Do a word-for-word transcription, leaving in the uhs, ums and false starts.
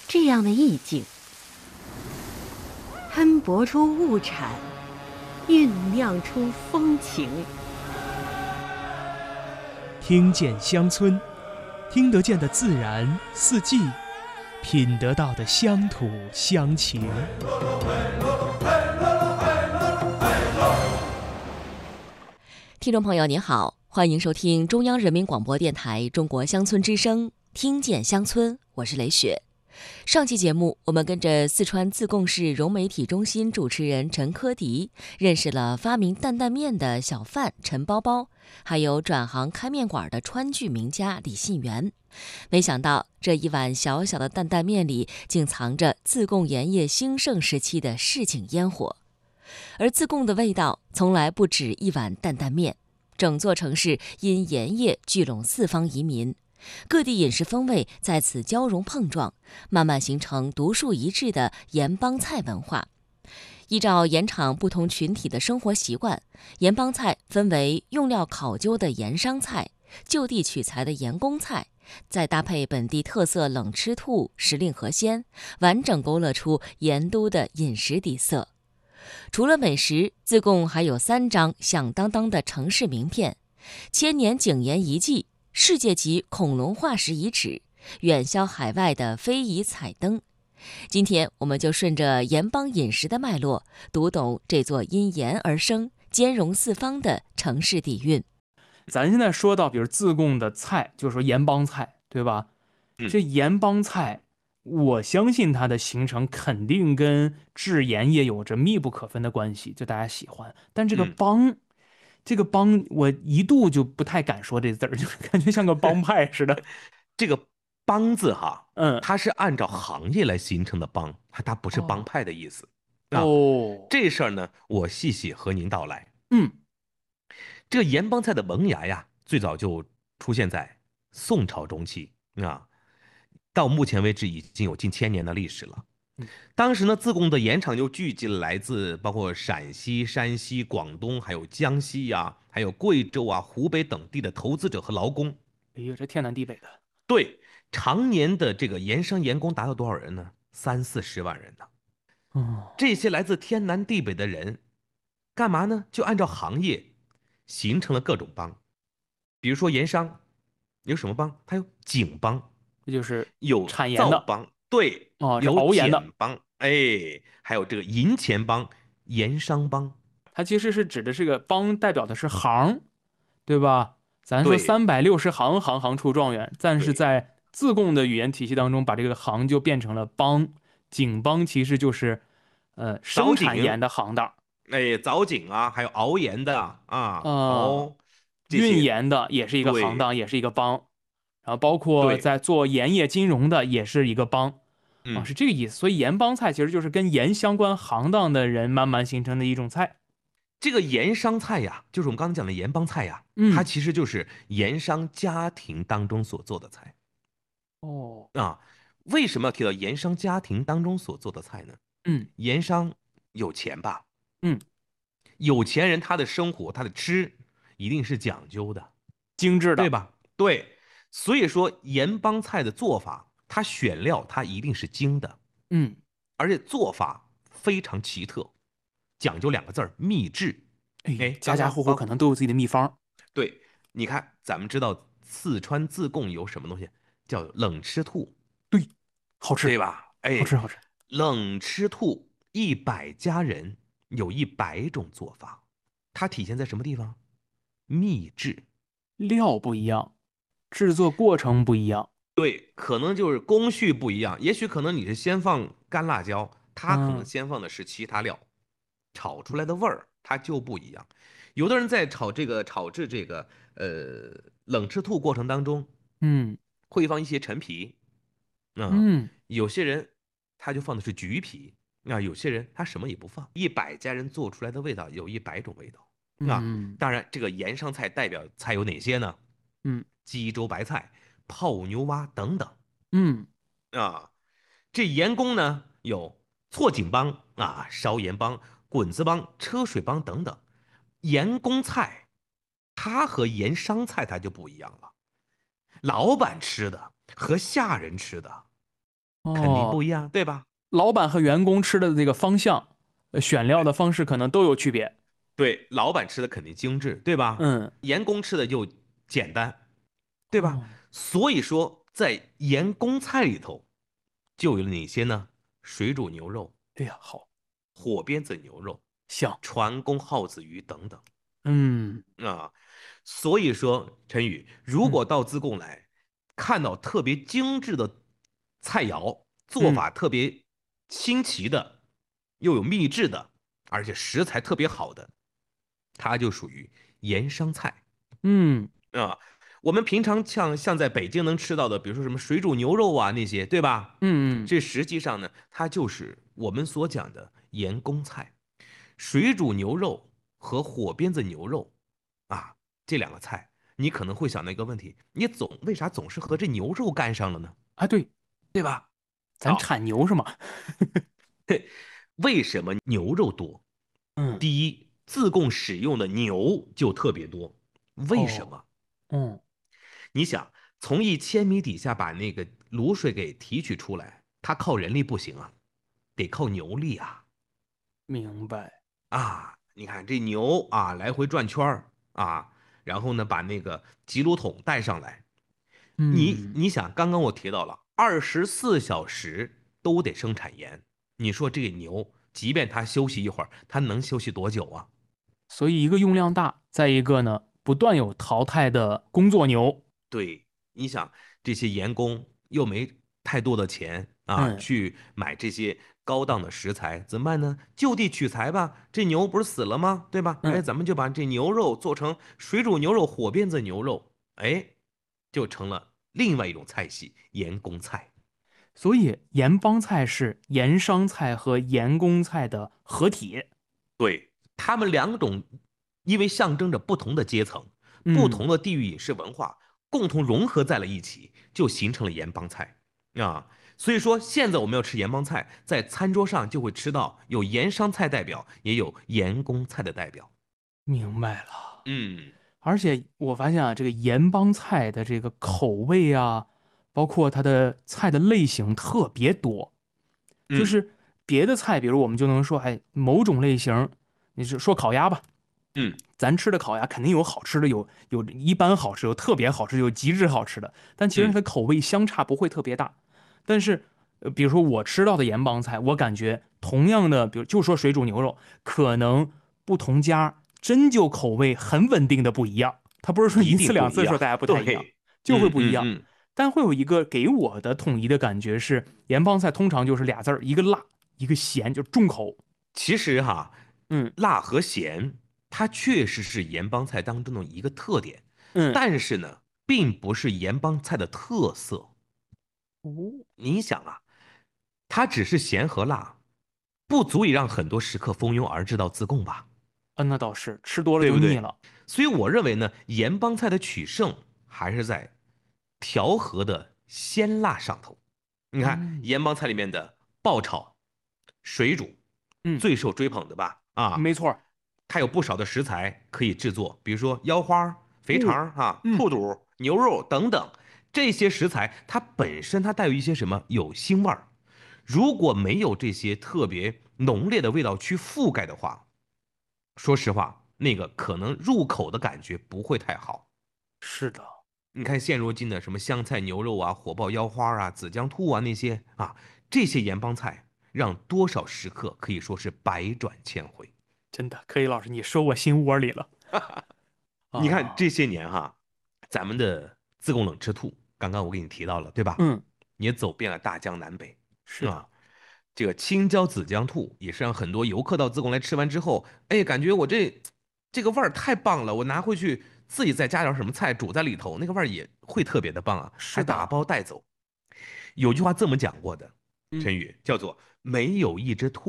这样的意境，喷薄出物产，酝酿出风情。 听见乡村，听得见的自然四季，品得到的乡土乡情。 听众朋友您好，欢迎收听中央人民广播电台中国乡村之声，听见乡村，我是雷雪。上期节目，我们跟着四川自贡市融媒体中心主持人陈科迪，认识了发明担担面的小贩陈包包，还有转行开面馆的川剧名家李信元。没想到这一碗小小的担担面里，竟藏着自贡盐业兴盛时期的市井烟火。而自贡的味道从来不止一碗担担面，整座城市因盐业聚拢四方移民，各地饮食风味在此交融碰撞，慢慢形成独树一帜的盐帮菜文化。依照盐场不同群体的生活习惯，盐帮菜分为用料考究的盐商菜、就地取材的盐工菜，再搭配本地特色冷吃兔、时令河鲜，完整勾勒出盐都的饮食底色。除了美食，自贡还有三张响当当的城市名片：千年井盐遗迹、世界级恐龙化石遗址、远销海外的非遗彩灯。今天我们就顺着盐帮饮食的脉络，读懂这座因盐而生、兼容四方的城市底蕴。 咱现在说到比如自贡的菜，就是说盐帮菜，对吧？ 嗯、 这盐帮菜我相信它的形成肯定跟制盐业有着密不可分的关系，就大家喜欢。但这个帮、嗯、这个帮我一度就不太敢说这字儿，就感觉像个帮派似的。 这个帮字哈， 嗯， 它是按照行业来形成的帮，它不是帮派的意思。 哦， 啊、这事儿呢，我细细和您道来。 嗯， 这个盐帮菜的萌芽呀，最早就出现在宋朝中期啊。到目前为止已经有近千年的历史了。当时呢，自贡的盐场就聚集了来自包括陕西、山西、广东，还有江西呀、啊，还有贵州啊、湖北等地的投资者和劳工。 哎呦，这天南地北的。 对，常年的这个盐商盐工达到多少人呢？三四十万人呢。 哦， 这些来自天南地北的人，干嘛呢？就按照行业形成了各种帮。比如说盐商有什么帮？它有井帮。 这就是有产盐的帮，对， 哦， 有熬盐的帮，哎，还有这个银钱帮、盐商帮。 它其实是指的这个帮，代表的是行，对吧？咱说三百六十行，行行出状元，但是在自贡的语言体系当中，把这个行就变成了帮。井帮其实就是呃生产盐的行当， 哎，凿井啊，还有熬盐的啊， 啊、 呃，熬运盐的也是一个行当，也是一个帮。然后包括在做盐业金融的也是一个帮，啊，是这个意思。所以盐帮菜其实就是跟盐相关行当的人慢慢形成的一种菜。 这个盐商菜呀，就是我们刚才讲的盐帮菜呀， 嗯， 它其实就是盐商家庭当中所做的菜。 哦， 啊，为什么要提到盐商家庭当中所做的菜呢？ 嗯， 盐商有钱吧？ 嗯， 有钱人他的生活他的吃一定是讲究的， 精致的， 对吧？对。所以说盐帮菜的做法，它选料它一定是精的， 嗯， 而且做法非常奇特，讲究两个字儿秘制。 哎，家家户户可能都有自己的秘方。 对，你看咱们知道四川自贡有什么东西叫冷吃兔？ 对，好吃， 对吧？哎， 好吃好吃。 冷吃兔一百家人有一百种做法，它体现在什么地方？秘制， 料不一样。制作过程不一样， 对，可能就是工序不一样，也许可能你是先放干辣椒，他可能先放的是其他料，嗯、炒出来的味儿它就不一样。有的人在炒这个炒制这个呃冷吃兔过程当中， 嗯， 会放一些陈皮，啊、 嗯， 有些人他就放的是橘皮，啊，有些人他什么也不放。一百家人做出来的味道有一百种味道，啊， 嗯， 当然这个盐商菜代表菜有哪些呢？ 嗯， 鸡粥白菜、泡牛蛙等等。 嗯， 啊，这盐工呢有错井帮啊、烧盐帮、滚子帮、车水帮等等。盐工菜，它和盐商菜它就不一样了。老板吃的和下人吃的肯定哦， 不一样，对吧？ 老板和员工吃的这个方向，呃选料的方式可能都有区别。 对，老板吃的肯定精致，对吧？ 嗯， 员工吃的就简单，对吧？ 哦， 所以说，在盐宫菜里头，就有哪些呢？水煮牛肉、 对呀，好， 火鞭子牛肉、 香， 船宫耗子鱼等等嗯啊。所以说，陈宇，如嗯果到自贡来，看到特别精致的菜肴，做嗯法特别新奇的，又有秘制的，而且食材特别好的，它就属于盐商菜。 嗯啊，我们平常像像在北京能吃到的，比如说什么水煮牛肉啊那些，对吧？ 嗯嗯， 这实际上呢，它就是我们所讲的盐宫菜。水煮牛肉和火鞭子牛肉啊，这两个菜，你可能会想到一个问题：你总为啥总是和这牛肉干上了呢？ 啊，对， 对吧？ 咱好， 产牛是吗？ 为什么牛肉多？ 嗯， 第一，自贡使用的牛就特别多，为什哦， 么？ 嗯， 你想从一千米底下把那个卤水给提取出来，它靠人力不行啊，得靠牛力啊明白。 啊！你看这牛啊，来回转圈儿啊，然后呢把那个集卤桶带上来。你嗯， 你想，刚刚我提到了二十四小时都得生产盐，你说这个牛，即便它休息一会儿，它能休息多久啊？ 所以一个用量大，再一个呢，不断有淘汰的工作牛。 对，你想这些盐工又没太多的钱啊， 嗯去买这些高档的食材，怎么办呢？就地取材吧。这牛不是死了吗？对吧？哎， 嗯， 咱们就把这牛肉做成水煮牛肉、火鞭子牛肉，哎，就成了另外一种菜系——盐宫菜。 所以盐帮菜是盐商菜和盐工菜的合体。 对，他们两种，因为象征着不同的阶层、不嗯， 同的地域饮食文化，共同融合在了一起，就形成了盐帮菜啊。所以说，现在我们要吃盐帮菜，在餐桌上就会吃到有盐商菜代表，也有盐宫菜的代表。 明白了。 嗯而且我发现啊，这个盐帮菜的这个口味啊，包括它的菜的类型特别多。就嗯是别的菜，比如我们就能说，哎，某种类型，你是说烤鸭吧？ 嗯， 咱吃的烤鸭肯定有好吃的，有有一般好吃，有特别好吃，有极致好吃的，但其实它嗯， 的口味相差不会特别大。但是，呃，比如说我吃到的盐帮菜，我感觉同样的，比如就说水煮牛肉，可能不同家真就口味很稳定的不一样。它不是说一一次定不一样。 两次说大家不太一样， 对， 就会嗯不一样。 嗯嗯， 但会有一个给我的统一的感觉是，盐帮菜通常就是俩字儿，一个辣，一个咸，就重口。 其实哈， 嗯辣和咸，它确实是盐帮菜当中的一个特点， 嗯， 但是呢，并不是盐帮菜的特色。 哦， 你想啊，它只是咸和辣，不足以让很多食客蜂拥而至到自贡吧， 啊，那倒是，吃多了对不对？ 就腻了。 所以我认为呢，盐帮菜的取胜还是在调和的鲜辣上头。你看嗯盐帮菜里面的爆炒、水煮， 嗯， 最受追捧的吧？啊， 没错儿。 它有不少的食材可以制作，比如说腰花、肥哦， 肠、哈、 嗯， 兔肚、牛肉等等。这些食材它本身它带有一些什么？有腥味儿。如果没有这些特别浓烈的味道去覆盖的话，说实话，那个可能入口的感觉不会太好。 是的， 你看现如今的什么香菜牛肉啊、火爆腰花啊、紫姜兔啊那些啊，这些盐帮菜让多少食客可以说是百转千回。 真的，可以，老师，你说我心窝里了。 你看啊， 这些年哈，咱们的自贡冷吃兔，刚刚我给你提到了，对吧？ 嗯， 也走遍了大江南北是的， 啊。这个青椒紫姜兔也是让很多游客到自贡来吃完之后，哎，感觉我这这个味儿太棒了，我拿回去自己再加点什么菜煮在里头，那个味儿也会特别的棒啊，还打是的， 包带走。有句话这么讲过的， 嗯， 陈宇叫做"没有一只兔